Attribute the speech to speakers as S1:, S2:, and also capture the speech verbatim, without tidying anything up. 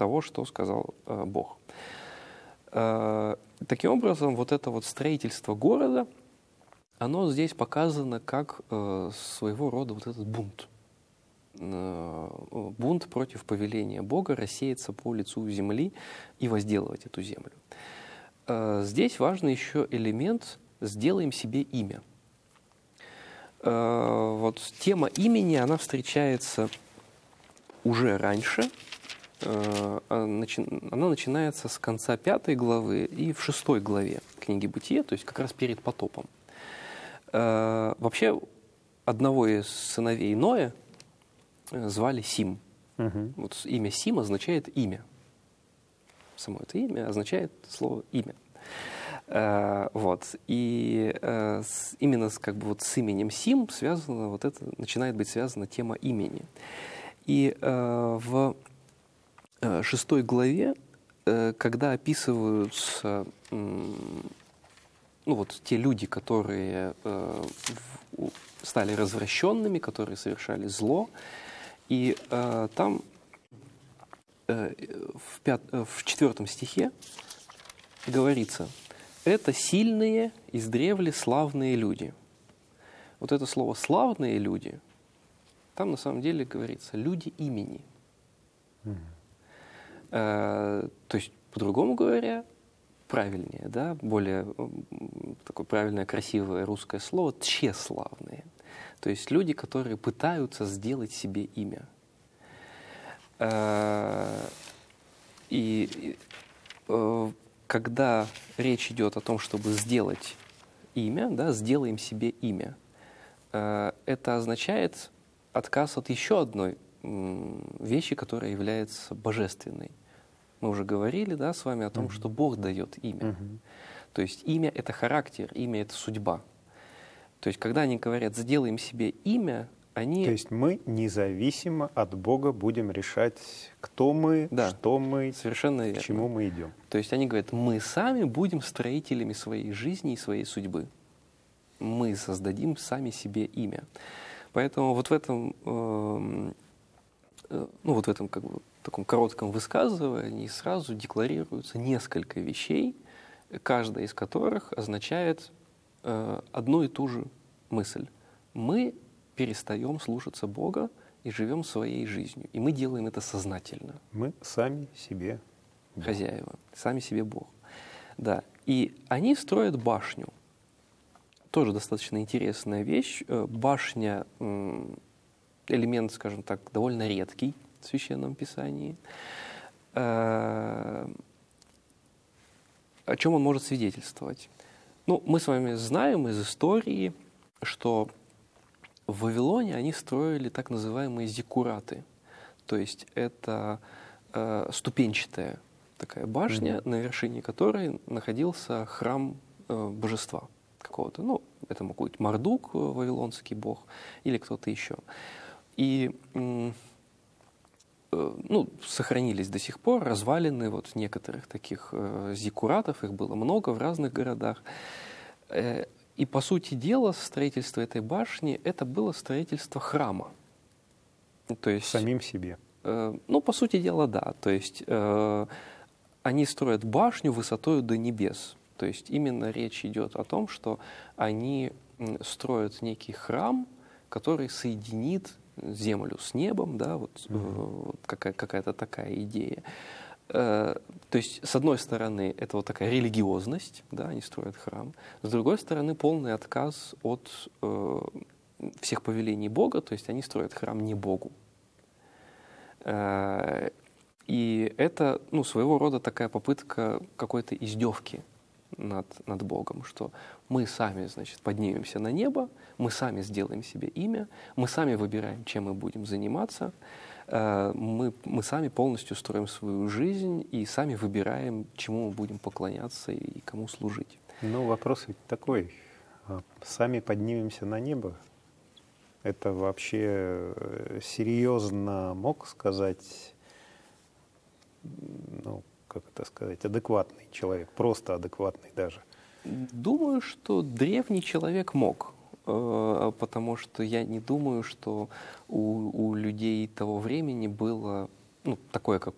S1: того, что сказал э, Бог. Э, таким образом, вот это вот строительство города, оно здесь показано как э, своего рода вот этот бунт. Э, бунт против повеления Бога рассеяться по лицу земли и возделывать эту землю. Э, здесь важный еще элемент «сделаем себе имя». Э, вот тема имени, она встречается уже раньше. Э, она начинается с конца пятой главы и в шестой главе книги Бытия, то есть как раз перед потопом. Э, вообще, одного из сыновей Ноя звали Сим. Угу. Вот имя Сим означает имя. Само это имя означает слово имя. Uh, вот. И uh, с, именно с, как бы, вот, с именем Сим связано, вот это, начинает быть связана тема имени. И uh, в uh, шестой главе, uh, когда описываются um, ну, вот, те люди, которые uh, в, стали развращенными, которые совершали зло, и uh, там uh, в, пят, uh, в четвертом стихе говорится: это сильные, издревле славные люди. Вот это слово «славные люди», там на самом деле говорится «люди имени». Mm-hmm. Э, то есть, по-другому говоря, правильнее, да, более такое правильное, красивое русское слово «тщеславные». То есть люди, которые пытаются сделать себе имя. Э, и... Э, Когда речь идет о том, чтобы сделать имя, да, сделаем себе имя, э, это означает отказ от еще одной м, вещи, которая является божественной. Мы уже говорили, да, с вами о том, mm-hmm. что Бог дает имя. Mm-hmm. То есть имя — это характер, имя — это судьба. То есть когда они говорят «сделаем себе имя», они...
S2: То есть мы независимо от Бога будем решать, кто мы,
S1: да,
S2: что мы,
S1: совершенно верно.
S2: К чему мы идем.
S1: То есть они говорят, мы сами будем строителями своей жизни и своей судьбы. Мы создадим сами себе имя. Поэтому вот в этом, э, э, ну вот в этом как бы, таком коротком высказывании сразу декларируются несколько вещей, каждая из которых означает э, одну и ту же мысль. Мы перестаем слушаться Бога и живем своей жизнью. И мы делаем это сознательно.
S2: Мы сами себе Бог.
S1: Хозяева, сами себе Бог. Да. И они строят башню. Тоже достаточно интересная вещь. Башня — элемент, скажем так, довольно редкий в Священном Писании. О чем он может свидетельствовать? Ну, мы с вами знаем из истории, что в Вавилоне они строили так называемые зиккураты. То есть это э, ступенчатая такая башня, mm-hmm. на вершине которой находился храм э, божества какого-то. Ну, это мог быть Мардук, вавилонский бог, или кто-то еще. И э, э, ну, сохранились до сих пор развалины вот некоторых таких э, зиккуратов, их было много в разных городах. Э, И, по сути дела, строительство этой башни — это было строительство храма.
S2: То есть, самим себе?
S1: Э, ну, по сути дела, да. То есть э, они строят башню высотою до небес. То есть именно речь идет о том, что они строят некий храм, который соединит землю с небом, да, вот, mm-hmm. э, какая- какая-то такая идея. То есть, с одной стороны, это вот такая религиозность, да, они строят храм. С другой стороны, полный отказ от э, всех повелений Бога, то есть они строят храм не Богу. Э, и это, ну, своего рода такая попытка какой-то издевки над, над Богом, что мы сами, значит, поднимемся на небо, мы сами сделаем себе имя, мы сами выбираем, чем мы будем заниматься, Мы, мы сами полностью строим свою жизнь и сами выбираем, чему мы будем поклоняться и кому служить.
S2: Ну, вопрос ведь такой. Сами поднимемся на небо. Это вообще серьезно мог сказать, ну, как это сказать, адекватный человек, просто адекватный даже?
S1: Думаю, что древний человек мог. Потому что я не думаю, что у, у людей того времени было, ну, такое, как